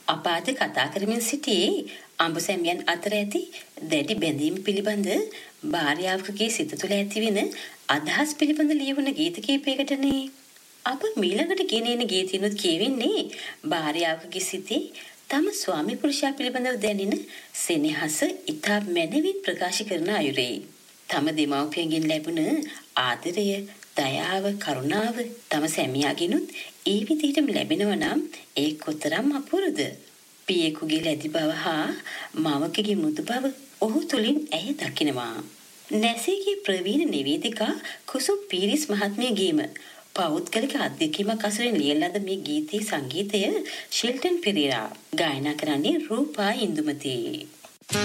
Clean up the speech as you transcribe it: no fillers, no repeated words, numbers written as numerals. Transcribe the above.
අප අද කතා කරමින් සිටියේ අඹුසැමියන් අතර ඇති දැඩි බැඳීම පිළිබඳ භාර්යාවකගේ සිත තුළ ඇතිවෙන අදහස් පිළිබඳ ලියවුණ ගීත කීපයකටනේ. අප මීළඟට ගෙන ගීතිනුත් කියවෙන්නේ භාර්යාවකගේ සිතේ තම ස්වාමි පුරුෂයා පිළිබඳව දැනෙන සෙනෙහස ඉතා මැනවින් ප්‍රකාශ කරන අයුරේ. තම දෙමව්පියන්ගෙන් ලැබුණ ආදරය, දයාව, කරුණාව තම සැමියාගෙනුත් ඒ විදිහටම ලැබෙනවා නම් ඒ කොතරම් අපූර්වද? පියෙකුගේ ලැබි බව හා මවකගේ මෘදු බව ඔහු තුලින් ඇය දකිනවා. නැසීගේ ප්‍රවීණ නිවේදිකා කුසුම් පීරිස් මහත්මියගේම පෞද්ගලික අත්දැකීමක් අසුරින් ලියන ලද මේ ගීතයේ සංගීතය ෂෙල්ටන් පෙරේරා, ගායනා කරන්නේ රූපා ඉන්දුමති.